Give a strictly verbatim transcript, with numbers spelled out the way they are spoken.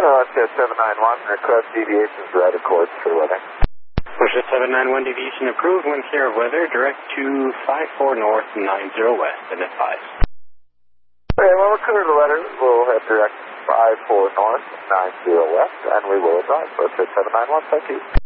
Alaska seven nine one, request deviations right of course for weather. Alaska seven nine one, deviation approved, wind care of weather, direct to five four north, nine zero west, and advise. Okay, well, we're clear the letter. We'll head direct five four north, nine zero west, and we will advise. Alaska seven nine one, thank you.